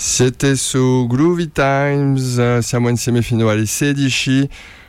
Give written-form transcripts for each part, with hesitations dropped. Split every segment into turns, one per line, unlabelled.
Siete su Groovy Times, siamo insieme fino alle 16.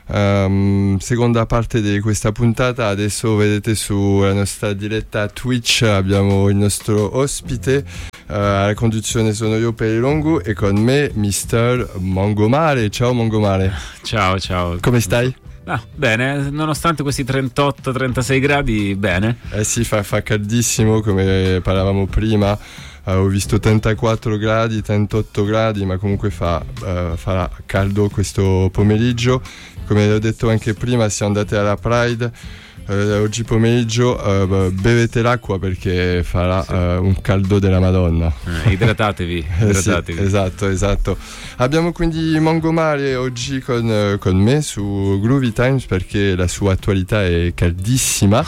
Seconda parte di questa puntata. Adesso vedete sulla nostra diretta Twitch abbiamo il nostro ospite. Alla conduzione sono io, Peri Longo, e con me Mr. Mangomare. Ciao Mangomare.
Ciao.
Come stai?
Bene, nonostante questi 38-36 gradi, bene.
Sì, fa caldissimo, come parlavamo prima. Ho visto 34 gradi, 38 gradi, ma comunque farà caldo questo pomeriggio. Come ho detto anche prima, siamo andati alla Pride. Oggi pomeriggio bevete l'acqua perché farà un caldo della Madonna.
Idratatevi.
Sì, esatto. Abbiamo quindi Mangomare oggi con me su Groovy Times perché la sua attualità è caldissima.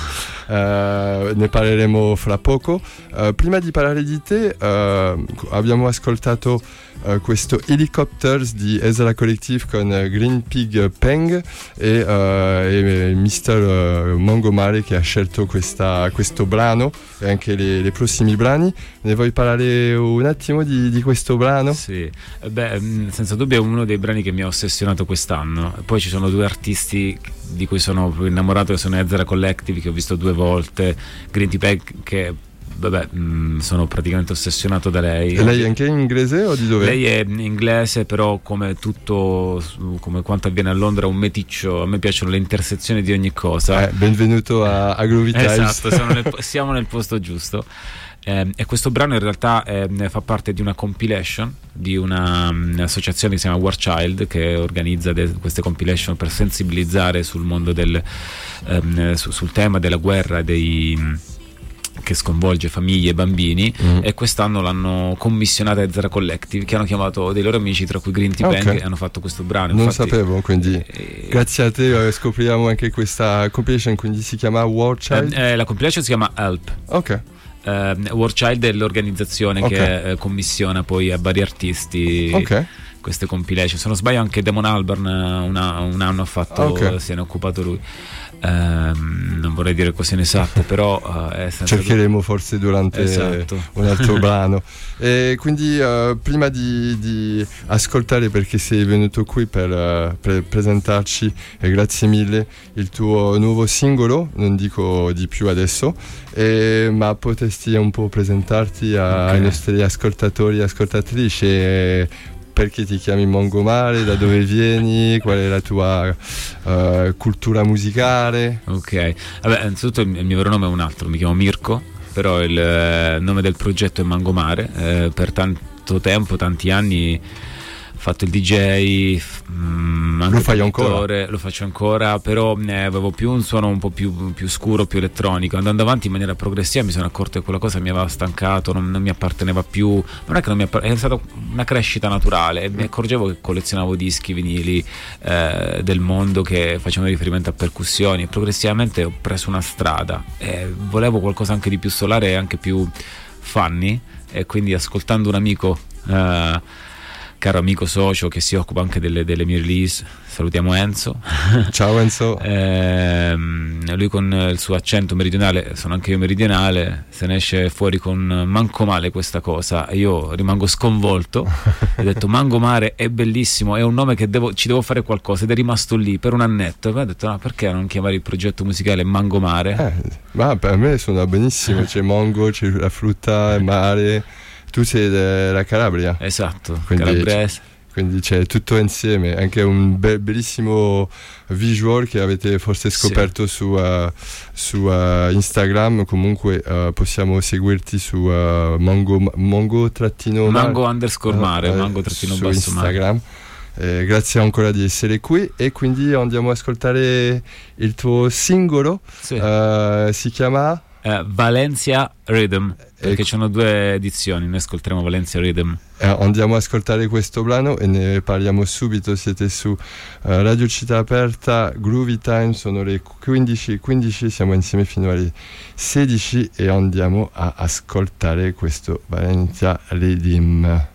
Ne parleremo fra poco. Prima di parlare di te, abbiamo ascoltato questo Helicopters di Ezra Collective con Green Pig Peng e Mr. Mangomare che ha scelto questo brano e anche le prossimi brani. Ne vuoi parlare un attimo di questo brano?
Sì, senza dubbio è uno dei brani che mi ha ossessionato quest'anno. Poi ci sono due artisti di cui sono innamorato, che sono Ezra Collective, che ho visto 2 volte, Green Pig che sono praticamente ossessionato da lei.
E lei è anche inglese o di dove?
Lei è inglese, però come quanto avviene a Londra, un meticcio. A me piacciono le intersezioni di ogni cosa.
Benvenuto a Groovy Times.
Esatto, siamo nel posto giusto. E questo brano in realtà fa parte di una compilation di un'associazione che si chiama War Child, che organizza queste compilation per sensibilizzare sul mondo sul tema della guerra che sconvolge famiglie e bambini. E quest'anno l'hanno commissionata Ezra Collective, che hanno chiamato dei loro amici, tra cui Green Tea Bang, e hanno fatto questo brano.
Non sapevo, quindi grazie a te scopriamo anche questa compilation. Quindi si chiama War Child?
La compilation si chiama Help.
Ok.
War Child è l'organizzazione che commissiona poi a vari artisti queste compilation. Se non sbaglio anche Damon Albarn un anno ha fatto, se ne è occupato lui. Non vorrei dire cose inesatte, però
cercheremo forse durante un altro brano. E quindi prima di ascoltare, perché sei venuto qui per presentarci, e grazie mille, il tuo nuovo singolo, non dico di più adesso, ma potresti un po' presentarti ai nostri ascoltatori e ascoltatrici. Perché ti chiami Mangomare? Da dove vieni? Qual è la tua cultura musicale?
Ok, innanzitutto il mio vero nome è un altro, mi chiamo Mirko, però il nome del progetto è Mangomare. Per tanto tempo, tanti anni, ho fatto il DJ,
lo fai ancora?
Lo faccio ancora, però avevo più un suono un po' più scuro, più elettronico. Andando avanti in maniera progressiva mi sono accorto che quella cosa mi aveva stancato, non mi apparteneva più. Non è che è stata una crescita naturale, e mi accorgevo che collezionavo dischi, vinili del mondo che facevano riferimento a percussioni, e progressivamente ho preso una strada e volevo qualcosa anche di più solare e anche più funny, e quindi ascoltando un amico, caro amico socio che si occupa anche delle mie release, salutiamo Enzo.
Ciao Enzo.
Lui con il suo accento meridionale, sono anche io meridionale, se ne esce fuori con Mangomare questa cosa, e io rimango sconvolto. Ho detto Mangomare è bellissimo, è un nome che ci devo fare qualcosa, ed è rimasto lì per un annetto. E poi ho detto no, perché non chiamare il progetto musicale Mangomare?
Ma per me suona benissimo, c'è Mongo, c'è la frutta, il mare. Tu sei della Calabria?
Esatto,
calabrese. Quindi c'è tutto insieme, anche un bellissimo visual che avete forse scoperto su Instagram. Comunque possiamo seguirti su Mango
_ mare, Mango _
su Instagram. Grazie ancora di essere qui, e quindi andiamo ad ascoltare il tuo singolo. Si chiama
Valencia Rhythm, perché ci sono 2 edizioni. Noi ascolteremo Valencia Rhythm.
Andiamo ad ascoltare questo brano e ne parliamo subito. Siete su Radio Città Aperta, Groovy Time, sono le 15:15, siamo insieme fino alle 16 e andiamo a ascoltare questo Valencia Rhythm.